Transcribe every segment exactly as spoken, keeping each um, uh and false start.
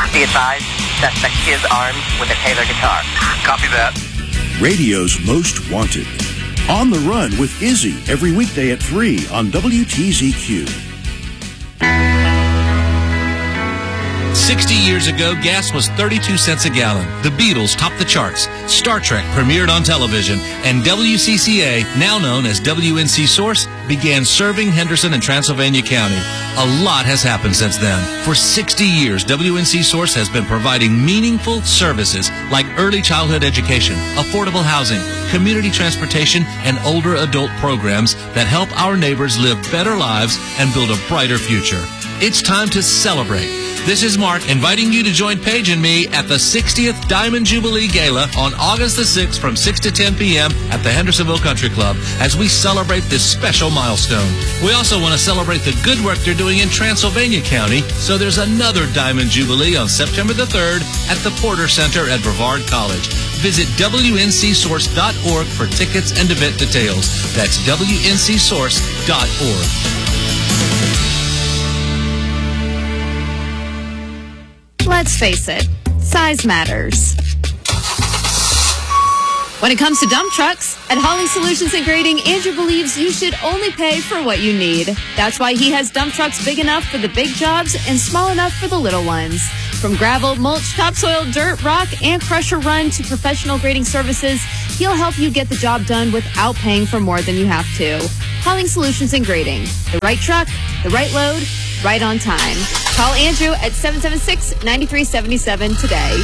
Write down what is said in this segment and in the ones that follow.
Be advised, suspect is armed with a Taylor guitar. Copy that. Radio's Most Wanted. On the Run with Izzy every weekday at three on W T Z Q. Sixty years ago, gas was thirty-two cents a gallon. The Beatles topped the charts. Star Trek premiered on television. And W C C A, now known as W N C Source, began serving Henderson and Transylvania County. A lot has happened since then. For sixty years, W N C Source has been providing meaningful services like early childhood education, affordable housing, community transportation, and older adult programs that help our neighbors live better lives and build a brighter future. It's time to celebrate. This is Mark inviting you to join Paige and me at the sixtieth Diamond Jubilee Gala on August the sixth from six to ten p.m. at the Hendersonville Country Club as we celebrate this special milestone. We also want to celebrate the good work they're doing in Transylvania County, so there's another Diamond Jubilee on September the third at the Porter Center at Brevard College. Visit W N C source dot org for tickets and event details. That's W N C source dot org. Let's face it, size matters. When it comes to dump trucks, at Hauling Solutions and Grading, Andrew believes you should only pay for what you need. That's why he has dump trucks big enough for the big jobs and small enough for the little ones. From gravel, mulch, topsoil, dirt, rock, and crusher run to professional grading services, he'll help you get the job done without paying for more than you have to. Hauling Solutions and Grading. The right truck, the right load, right on time. Call Andrew at seven seven six, nine three seven seven today.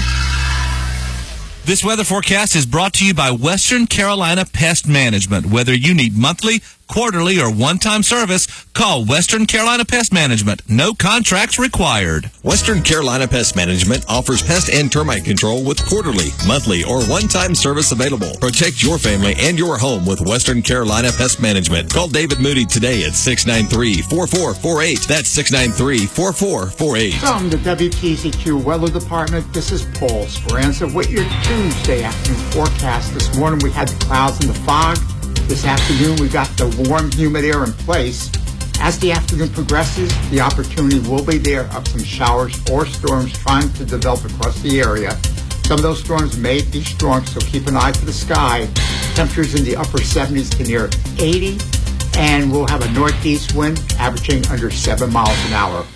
This weather forecast is brought to you by Western Carolina Pest Management. Whether you need monthly, quarterly, or one-time service, call Western Carolina Pest Management. No contracts required. Western Carolina Pest Management offers pest and termite control with quarterly, monthly, or one-time service available. Protect your family and your home with Western Carolina Pest Management. Call David Moody today at six nine three, four four four eight. That's six nine three, four four four eight. From the W T Z Q Weather Department, this is Paul Speranza with your Tuesday afternoon forecast. This morning we had the clouds and the fog. This afternoon, we've got the warm, humid air in place. As the afternoon progresses, the opportunity will be there of some showers or storms trying to develop across the area. Some of those storms may be strong, so keep an eye to the sky. Temperatures in the upper seventies to near eighty, and we'll have a northeast wind averaging under seven miles an hour.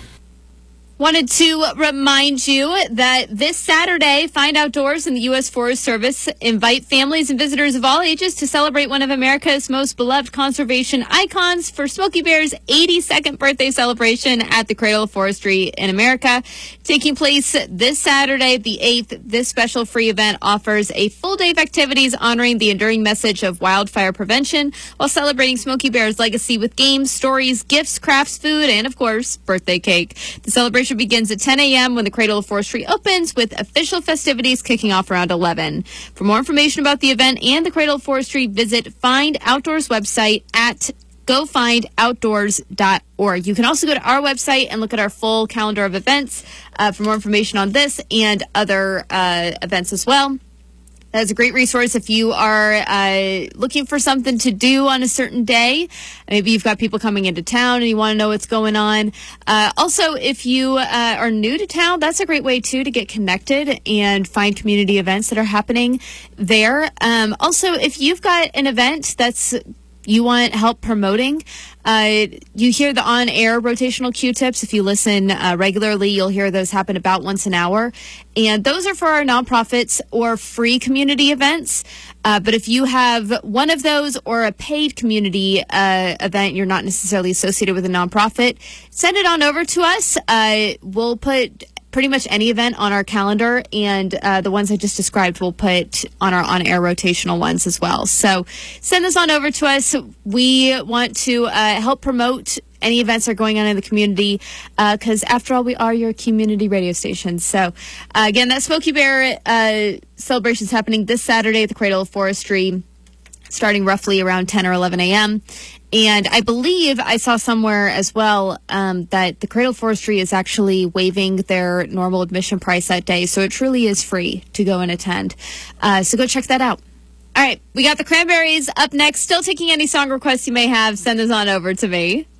Wanted to remind you that this Saturday, Find Outdoors and the U S Forest Service invite families and visitors of all ages to celebrate one of America's most beloved conservation icons for Smokey Bear's eighty-second birthday celebration at the Cradle of Forestry in America. Taking place this Saturday, the eighth, this special free event offers a full day of activities honoring the enduring message of wildfire prevention while celebrating Smokey Bear's legacy with games, stories, gifts, crafts, food, and, of course, birthday cake. The celebration begins at ten a.m. when the Cradle of Forestry opens, with official festivities kicking off around eleven. For more information about the event and the Cradle of Forestry, visit Find Outdoors website at go find outdoors dot org. You can also go to our website and look at our full calendar of events uh, for more information on this and other uh, events as well. That is a great resource if you are uh, looking for something to do on a certain day. Maybe you've got people coming into town and you want to know what's going on. Uh, also, if you uh, are new to town, that's a great way, too, to get connected and find community events that are happening there. Um, also, if you've got an event that's you want help promoting, uh, you hear the on-air rotational Q-tips. If you listen uh, regularly, you'll hear those happen about once an hour. And those are for our nonprofits or free community events. Uh, but if you have one of those or a paid community uh, event, you're not necessarily associated with a nonprofit, send it on over to us. Uh, we'll put pretty much any event on our calendar, and uh, the ones I just described we'll put on our on-air rotational ones as well. So send this on over to us. We want to uh, help promote any events that are going on in the community, because uh, after all, we are your community radio station. So uh, again, that Smokey Bear uh, celebration is happening this Saturday at the Cradle of Forestry, starting roughly around ten or eleven a.m. And I believe I saw somewhere as well um, that the Cradle Forestry is actually waiving their normal admission price that day. So it truly is free to go and attend. Uh, so go check that out. All right, we got the Cranberries up next. Still taking any song requests you may have. Send those on over to me.